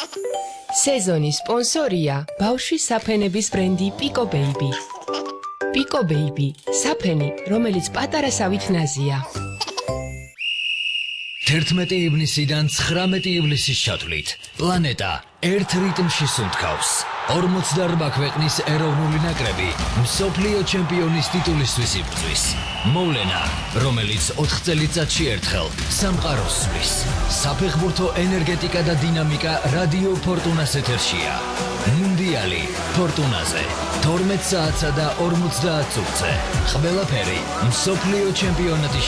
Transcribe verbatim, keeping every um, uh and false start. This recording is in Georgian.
სეზონის სპონსორია ბავშვის საფენების ბრენდი Pico Baby. Pico Baby, საფენი, რომელიც პატარასავით ნაზია. თერთმეტი ივნისიდან ცხრამეტი ივლისის ჩათვლით პლანეტა ერთ რიტმში სუნთქავს. ორმოცდაორბა ქვეყნის ეროვნული ნაკრები მსოფლიო ჩემპიონის ტიტულისთვის იბრძვის. მოვლენა, რომელიც ოთხ წელიწადში ერთხელ სამყაროს სვლის. საფეხბურთო ენერგეტიკა და დინამიკა რადიო ფორტუნას ეთერშია. მუნდიალი ფორტუნაზე თორმეტ საათსა და ორმოცდაათ წუთზე. ყველაფერი მსოფლიო ჩემპიონატის